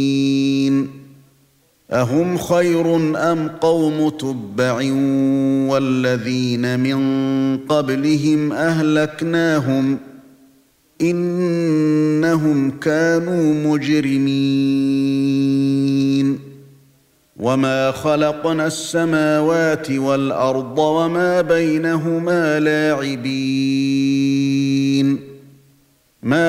أهم خير أم قوم تبع والذين من قبلهم أهلكناهم إنهم كانوا مجرمين وما خلقنا السماوات والأرض وما بينهما لاعبين